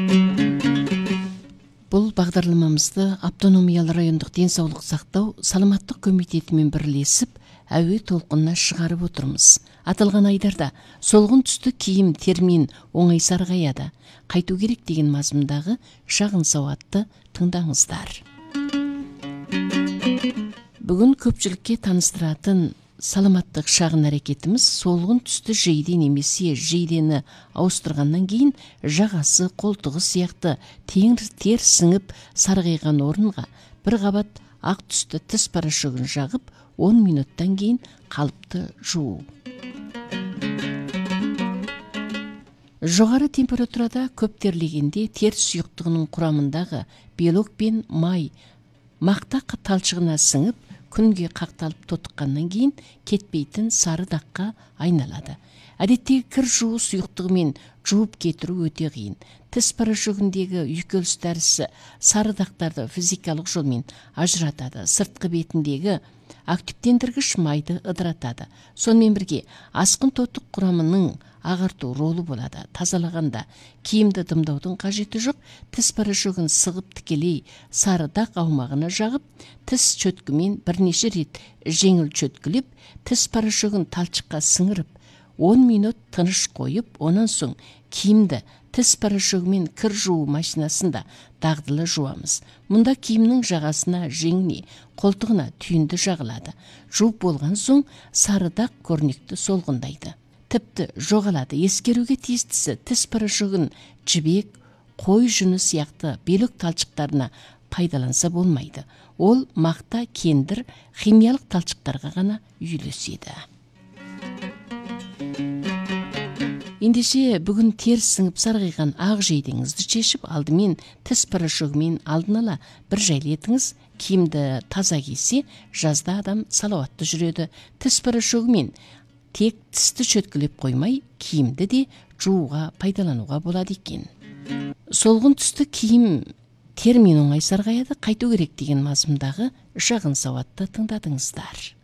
Бұл бағдарламамызды автономиялы райондық денсаулық сақтау саламаттық комитетімен бірлесіп, әуе толқынына шығарып отырмыз. Аталған айдарда солғын түсті киім термин оңай сарғаяды. Қайту керек деген мазмұндағы шағын сауатты тыңдаңыздар. Бүгін көпшілікке таныстыратын саламаттық шағын әрекетіміз солғын түсті жейде немесе жейдені ауыстырғаннан кейін жағасы, қолтығы сияқты тер сіңіп сарғайған орынға бір қабат ақ түсті тіс порошогын жағып 10 минуттан кейін қалыпты жуу. Жоғары температурада көп терлегенде тер сұйықтығының құрамындағы белок пен май мақта талшығына сіңіп, күнге қақталып тотыққаннан кейін кетпейтін сары даққа айналады. Әдеттегі кір жуу сұйықтығымен жуып кетіру өте қиын. Тіс порошогіндегі үйкеліс дәрісі сары дақтарды физикалық жолмен ажыратады. Сыртқы бетіндегі активтендіргіш майды ыдыратады. Сонымен бірге асқын тотық құрамының ағарту ролы болады. Тазалағанда киімді дымдаудың қажеті жоқ. Тіс порошогын сығып тікелей сары дақ аумағына жағып, тіс чөткімен бірнеше рет жеңіл чөткілеп, тіс порошогын талшыққа сіңіріп, 10 минут тыныш қойып, онан соң киімді тіс порошогымен кір жуу машинасында дағдылы жуамыз. Мұнда киімнің жағасына, жеңіне, қолтығына түйінді жағылады. Жуып болған соң сары дақ көрнекті солғындайды. Тіпті жоғалады. Ескеруге тиістісі тіс порошогын жібек, қой жүні сияқты белок талшықтарына пайдаланса болмайды. Ол мақта, кендір, химиялық талшықтарға ғана үйлеседі. Ендеше бүгін тер сіңіп сарғайған ақ жейдеңізді шешіп, алдымен тіс порошогымен алдын ала бір жайлетіңіз. Киімді таза кисе, жазда адам салауатты жүреді. Тіс порошогымен тек тісті чөткілеп қоймай, киімді де жууға пайдалануға болады екен. Солғын түсті киім термин оңай сарғаяды, қайту керек деген мазмұндағы шағын сауатты тыңдадыңыздар.